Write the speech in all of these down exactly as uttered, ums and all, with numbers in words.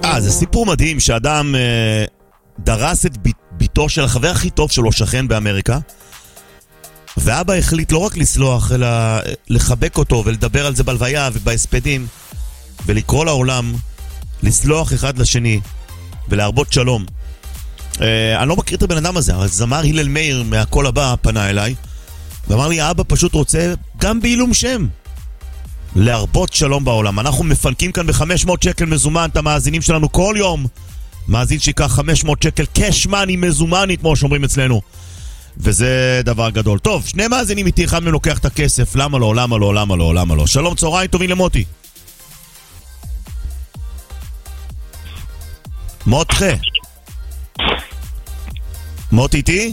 תשמע, זה סיפור מדהים שאדם אה, דרס את ביתו של החבר הכי טוב שלו, שכן באמריקה, ואבא החליט לא רק לסלוח, אלא לחבק אותו ולדבר על זה בלוויה ובהספדים, ולקרוא לעולם לסלוח אחד לשני ולהרבות שלום. אה, אני לא מכיר את הבן אדם הזה, אבל זמר הלל מאיר מהקול הבא פנה אליי ואמר לי, האבא פשוט רוצה גם בעילום שם להרבות שלום בעולם. אנחנו מפנקים כאן ב-חמש מאות שקל מזומן את המאזינים שלנו כל יום. מאזין שיקח חמש מאות שקל קש מאני מזומני, כמו שאומרים אצלנו, וזה דבר גדול. טוב, שני מאזינים איתי, אחד מהם לוקח את הכסף. למה לא, למה לא, למה לא, למה לא? שלום, צהריים טובים למוטי. מותחה מוטי איתי?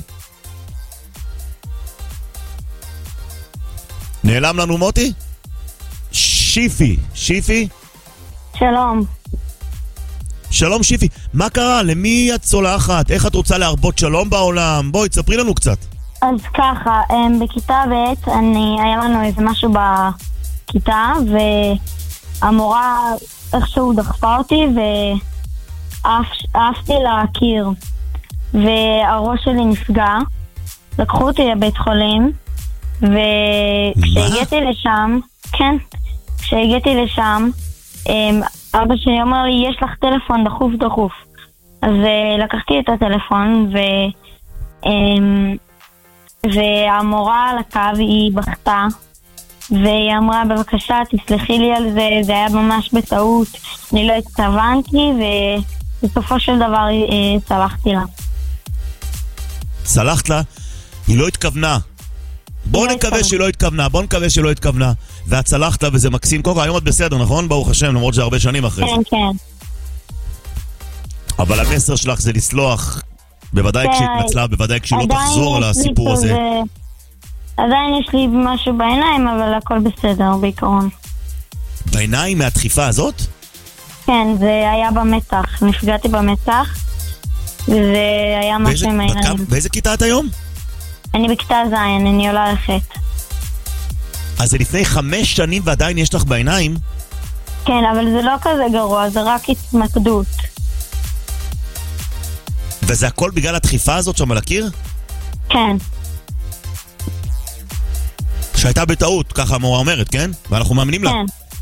נעלם לנו מוטי? שיפי, שיפי? שלום. שלום שיפי, מה קרה? למי את צולחת? איך את רוצה להרבות שלום בעולם? בואי, תספרי לנו קצת. אז ככה, בכיתה ב' אני, היה לנו איזה משהו בכיתה, והמורה איכשהו דחפה אותי ועפתי לקיר, והראש שלי נפגע. לקחו אותי לבית חולים, וכשהגעתי לשם, כן, כשהגעתי לשם, אבא שלי אומר לי, יש לך טלפון דחוף דחוף. אז לקחתי את הטלפון, ו... והמורה על הקו היא בכתה, והיא אמרה, בבקשה, תסלחי לי על זה, זה היה ממש בטעות, אני לא התכוונתי, ובסופו של דבר צלחתי לה. צלחת לה? היא לא התכוונה. בואו נקווה שהיא לא התכוונה, בואו נקווה שהיא לא התכוונה, ואת צלחת לה וזה מקסים. קודם, היום את בסדר, נכון? ברוך השם, למרות שזה הרבה שנים אחרי זה. כן, כן. אבל המסר שלך זה לסלוח, בוודאי כשהתנצלה, בוודאי כשהיא לא תחזור על הסיפור הזה. עדיין יש לי משהו בעיניים, אבל הכל בסדר בעיקרון. בעיניים מהדחיפה הזאת? כן, זה היה במתח, נפגעתי במתח, וזה היה משהו עם העיניים. באיזה כיתה את היום? אני בכיתה זין, אני עולה לחטא. אז זה לפני חמש שנים ועדיין יש לך בעיניים? כן, אבל זה לא כזה גרוע, זה רק התמקדות. וזה הכל בגלל הדחיפה הזאת שם על הקיר? כן. שהייתה בטעות, ככה המורה אומרת, כן? ואנחנו מאמינים לה. כן.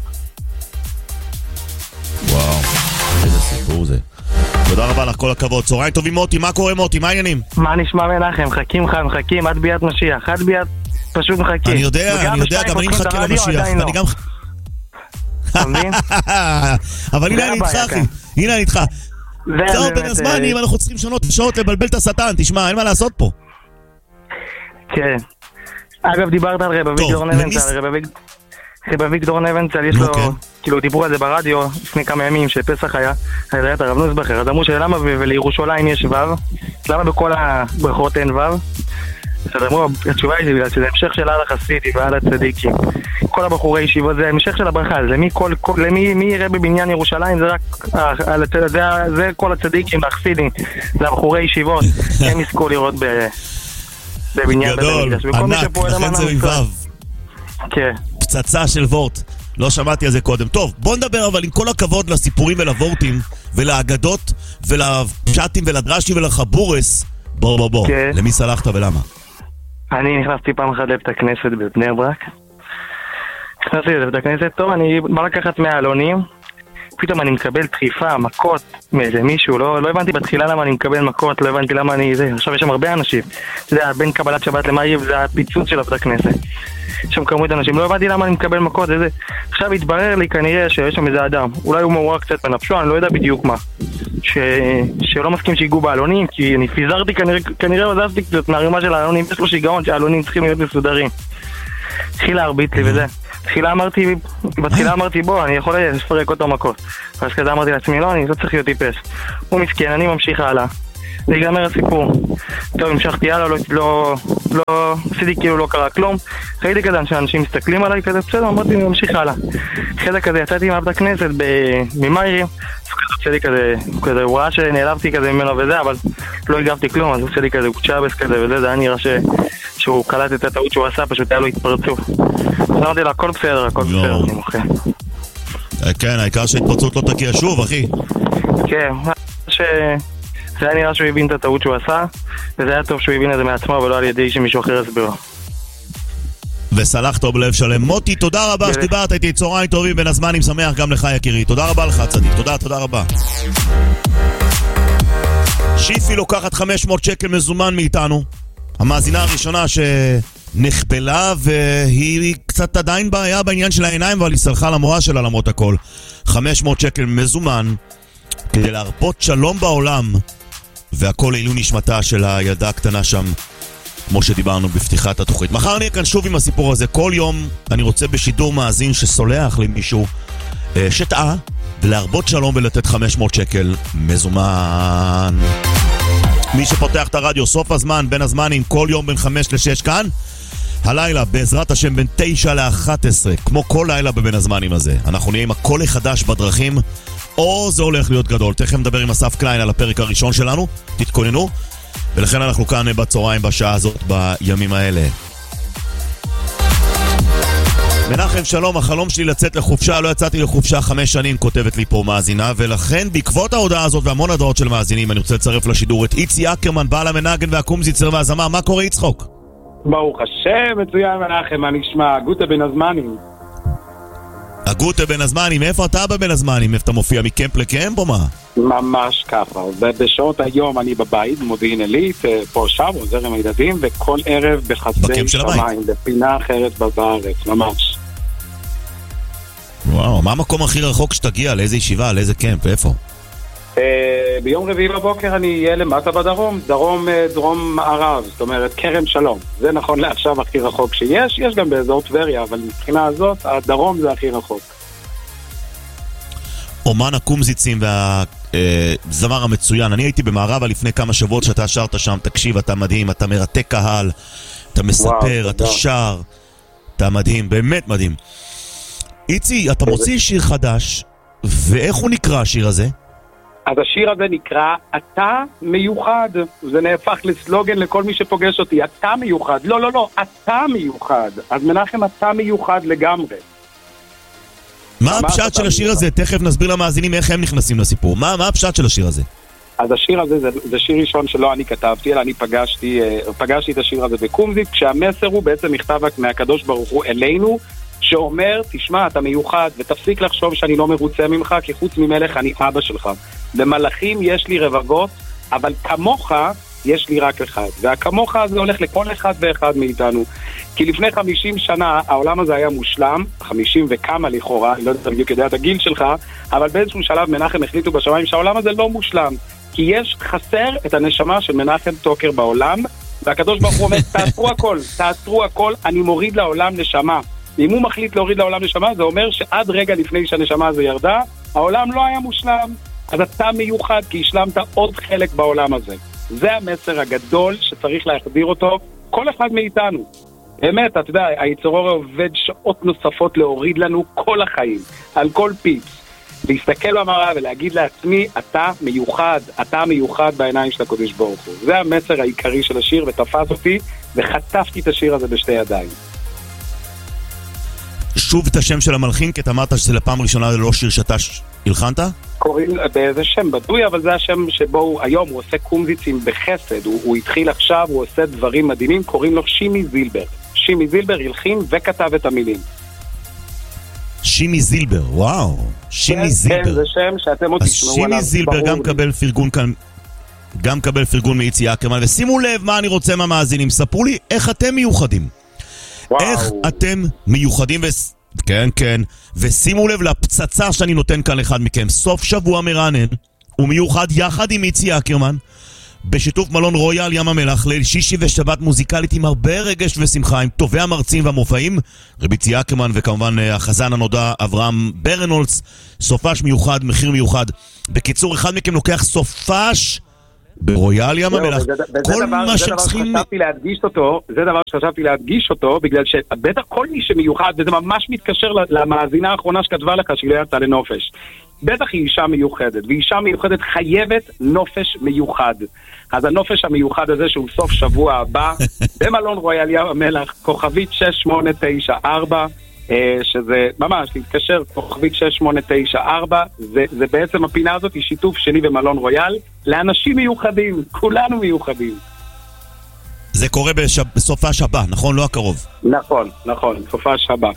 וואו, איזה סיפור זה. תודה רבה לך, כל הכבוד. צהריים טובים מוטי, מה קורה מוטי? מה העניינים? מה נשמע מנחם? מחכים לך, מחכים, עד ביאת משיח, עד ביאת פשוט מחכים. אני יודע, אני יודע, גם אני מחכה למשיח, ואני גם... אבל הנה אני איתך אחי, הנה אני איתך. זהו בין הזמנים, אנחנו צריכים שונות שעות לבלבל את השטן, תשמע, אין מה לעשות פה. כן. אגב, דיברת על רב אביגדור נבנצל, רב אביגדור נבנצל, יש לו, כאילו דיברו על זה ברדיו לפני כמה ימים שפסח היה, היה את הרב נוסבכר, אז אמרו שלמה ולירושלים יש וו, למה בכל הברכות אין וו? אז אמרו, התשובה היא בגלל שזה המשך של על החסידי ועל הצדיקים. כל הבחורי ישיבות זה המשך של הברכה, למי יראה בבניין ירושלים זה רק, זה כל הצדיקים והחסידים, זה הבחורי ישיבות, הם יזכו לראות בבניין בית המקדש. גדול, ענק, לכן זה מבב. כן. פצצה של וורט, לא שמעתי על זה קודם. טוב, בוא נדבר אבל עם כל הכבוד לסיפורים ולוורטים ולאגדות ולפשטים ולדרשים ולחבורס. בוא בוא בוא, למי סלחת ולמה? אני נכנסתי פעם אחת לבית הכנסת בבני ברק. נכנסתי לבית הכנסת, טוב, אני בא לקחת מהעלונים, פתאום אני מקבל דחיפה, מכות מאיזה מישהו, לא, לא הבנתי בתחילה למה אני מקבל מכות, לא הבנתי למה אני זה, עכשיו יש שם הרבה אנשים, זה בין קבלת שבת למעריב, זה הפיצוץ של הבית הכנסת. יש שם כמות אנשים, לא הבנתי למה אני מקבל מכות, זה זה. עכשיו התברר לי כנראה שיש שם איזה אדם, אולי הוא מעורר קצת בנפשו, אני לא יודע בדיוק מה. ש... שלא מסכים שיגעו בעלונים, כי אני פיזרתי כנראה, כנראה עזבתי קצת מהרימה של העלונים, יש לו שיגעון שהעלונים צריכים להיות מסודרים. התחילה להרביט לי וזה. בתחילה אמרתי, בתחילה אמרתי בוא, אני יכול לפרק אותו מכות. אז כזה אמרתי לעצמי, לא, אני לא צריך להיות טיפס. הוא מסכן, אני ממשיך הלאה. זה ייגמר הסיפור. טוב, המשכתי הלאה, לא, לא, לא, עשיתי כאילו לא קרה כלום. ראיתי כזה שאנשים מסתכלים עליי כזה, בסדר, אמרתי, אני ממשיך הלאה. אחרי כזה יצאתי מעבד הכנסת ממיירים, עושה לי כזה, כזה, הוא ראה שנעלבתי כזה ממנו וזה, אבל לא הגבתי כלום, אז עושה לי כזה קוצ'אבס כזה וזה, זה היה נראה ש... שהוא קלט את הטעות שהוא עשה, פשוט היה לו התפרצות. אמרתי לה, הכל בסדר, הכל בסדר, אני מוכן. כן, העיקר שההתפרצות לא תקיע שוב, אחי. כן, ש... זה היה נראה שהוא הבין את הטעות שהוא עשה, וזה היה טוב שהוא הבין את זה מעצמו, ולא על ידי שמישהו אחר הסביר. וסלחת בלב שלם. מוטי, תודה רבה שדיברת איתי, צהריים טובים בין הזמנים, שמח גם לך יקירי. תודה רבה לך צדיק, תודה, תודה רבה. שיפי לוקחת חמש מאות שקל מזומן מאיתנו, המאזינה הראשונה שנחבלה, והיא קצת עדיין בעיה בעניין של העיניים, אבל היא סלחה למורה שלה למרות הכל. חמש מאות שקל מזומן כדי להרפות שלום בעולם, והכל לעילוי נשמתה של הילדה הקטנה שם, כמו שדיברנו בפתיחת התוכנית. מחר נהיה כאן שוב עם הסיפור הזה. כל יום אני רוצה בשידור מאזין שסולח למישהו שטעה, ולהרבות שלום ולתת חמש מאות שקל מזומן. מי שפותח את הרדיו, סוף הזמן, בין הזמנים, כל יום בין חמש לשש כאן. הלילה, בעזרת השם, בין תשע לאחת עשרה, כמו כל לילה בבין הזמנים הזה. אנחנו נהיה עם הכל החדש בדרכים, או זה הולך להיות גדול. תכף נדבר עם אסף קליין על הפרק הראשון שלנו, תתכוננו. ולכן אנחנו כאן בצהריים בשעה הזאת, בימים האלה. מנחם, שלום, החלום שלי לצאת לחופשה, לא יצאתי לחופשה חמש שנים, כותבת לי פה מאזינה, ולכן בעקבות ההודעה הזאת והמון הדעות של מאזינים, אני רוצה לצרף לשידור את איצי אקרמן, בעל המנגן והקומזיצר והזמר. מה קורה יצחוק? ברוך השם, מצוין מנחם, מה נשמע? גוטה בין הזמנים. הגוטה בין הזמנים, איפה אתה בבין הזמנים? איפה אתה מופיע, מקמפ לקמפ או מה? ממש ככה, ובשעות היום אני בבית, מודיעין עילית, פה שם, עוזר עם הילדים, וכל ערב בחסדי שמיים, בפינה אחרת בארץ, ממש. וואו, מה המקום הכי רחוק שתגיע? לאיזה ישיבה? לאיזה קמפ? איפה? ביום רביעי בבוקר אני אהיה למטה בדרום, דרום, דרום מערב, זאת אומרת כרם שלום. זה נכון לעכשיו הכי רחוק שיש, יש גם באזור טבריה, אבל מבחינה הזאת הדרום זה הכי רחוק. אומן הקומזיצים והזמר המצוין, אני הייתי במערבה לפני כמה שבועות שאתה שרת שם, תקשיב, אתה מדהים, אתה מרתק קהל, אתה מספר, אתה שר, אתה מדהים, באמת מדהים. איצי, אתה מוציא שיר חדש, ואיך הוא נקרא השיר הזה? אז השיר הזה נקרא אתה מיוחד, זה נהפך לסלוגן לכל מי שפוגש אותי, אתה מיוחד, לא לא לא, אתה מיוחד, אז מנחם אתה מיוחד לגמרי. מה הפשט של השיר הזה? תכף נסביר למאזינים איך הם נכנסים לסיפור, מה, מה הפשט של השיר הזה? אז השיר הזה זה, זה שיר ראשון שלא אני כתבתי, אלא אני פגשתי, פגשתי את השיר הזה בקומזיץ, כשהמסר הוא בעצם מכתב מהקדוש ברוך הוא אלינו, שאומר, תשמע, אתה מיוחד, ותפסיק לחשוב שאני לא מרוצה ממך, כי חוץ ממלך אני אבא שלך. במלאכים יש לי רבבות, אבל כמוך יש לי רק אחד. והכמוך הזה הולך לכל אחד ואחד מאיתנו. כי לפני חמישים שנה העולם הזה היה מושלם, חמישים וכמה לכאורה, אני לא יודע בדיוק יודע את הגיל שלך, אבל באיזשהו שלב מנחם החליטו בשמיים שהעולם הזה לא מושלם. כי יש חסר את הנשמה של מנחם טוקר בעולם, והקדוש ברוך הוא אומר, תעצרו הכל, תעצרו הכל, אני מוריד לעולם נשמה. אם הוא מחליט להוריד לעולם נשמה, זה אומר שעד רגע לפני שהנשמה הזו ירדה, העולם לא היה מושלם. אז אתה מיוחד כי השלמת עוד חלק בעולם הזה. זה המסר הגדול שצריך להחדיר אותו כל אחד מאיתנו. באמת, אתה יודע, היצרור עובד שעות נוספות להוריד לנו כל החיים, על כל פיפס. להסתכל במראה ולהגיד לעצמי, אתה מיוחד, אתה מיוחד בעיניים של הקדוש ברוך הוא. זה המסר העיקרי של השיר, ותפס אותי, וחטפתי את השיר הזה בשתי ידיים. שוב את השם של המלחין, כי אתה אמרת שזה לפעם ראשונה ללא שיר שאתה הלחנת? קוראים באיזה שם בדוי, אבל זה השם שבו הוא, היום הוא עושה קומזיצים בחסד, הוא, הוא התחיל עכשיו, הוא עושה דברים מדהימים, קוראים לו שימי זילבר. שימי זילבר הלחין וכתב את המילים. שימי זילבר, וואו, שימי כן, זילבר. כן, זה שם שאתם עוד תשמעו עליו. שימי זילבר גם קבל פרגון כאן, גם קבל פרגון מאיצי אקרמן, ושימו לב מה אני רוצה מהמאזינים, ספרו לי איך אתם מיוחדים. וואו. איך אתם מיוחדים, ו... כן, כן, ושימו לב לפצצה שאני נותן כאן לאחד מכם, סוף שבוע מרענן, ומיוחד יחד עם איצי אקרמן, בשיתוף מלון רויאל ים המלח, ליל שישי ושבת מוזיקלית עם הרבה רגש ושמחה, עם טובי המרצים והמופעים, רבי איצי אקרמן וכמובן החזן הנודע אברהם ברנולץ, סופש מיוחד, מחיר מיוחד. בקיצור, אחד מכם לוקח סופש ברויאל ים המלח, כל מה שצריכים... זה דבר להדגיש אותו, זה דבר שחשבתי להדגיש אותו, בגלל שבטח כל מי שמיוחד, וזה ממש מתקשר למאזינה האחרונה שכתבה לך שהיא לא יצאה לנופש. בטח היא אישה מיוחדת, ואישה מיוחדת חייבת נופש מיוחד. אז הנופש המיוחד הזה שהוא סוף שבוע הבא, במלון רויאל ים המלח, כוכבית שש שמונה תשע ארבע, שזה ממש להתקשר כוכבית שש שמונה תשע ארבע, זה, זה בעצם הפינה הזאת היא שיתוף שלי ומלון רויאל לאנשים מיוחדים, כולנו מיוחדים. זה קורה בשב... בסופה שבא, נכון? לא הקרוב. נכון, נכון, בסופה שבא.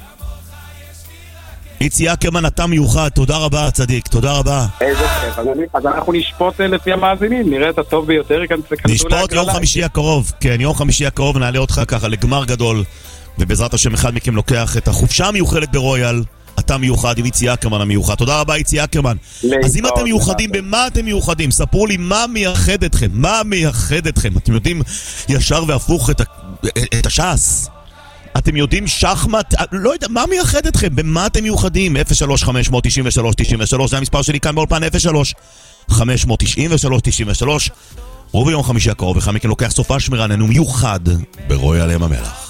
איצי אקרמן, אתה מיוחד, תודה רבה צדיק, תודה רבה. איזה כיף, אז, אז אנחנו נשפוט לפי המאזינים, נראה את הטוב ביותר, נשפוט יום חמישי הקרוב, כן, יום חמישי הקרוב נעלה אותך ככה לגמר גדול, ובעזרת השם אחד מכם לוקח את החופשה המיוחדת ברויאל, אתה מיוחד עם איצי אקרמן המיוחד. תודה רבה איצי אקרמן. אז אם אתם מיוחדים, במה אתם מיוחדים? ספרו לי מה מייחד אתכם, מה מייחד אתכם. אתם יודעים ישר והפוך את, ה... את הש"ס. אתם יודעים שחמט, לא יודע, מה מייחד אתכם? במה אתם מיוחדים? אפס שלוש חמש תשע שלוש תשע שלוש, זה המספר שלי כאן באולפן, אפס שלוש חמש תשע שלוש תשע שלוש. וביום חמישי הקרוב, אחד מכן לוקח סופה שמירה, ננו מיוחד ברויאל ים המלח.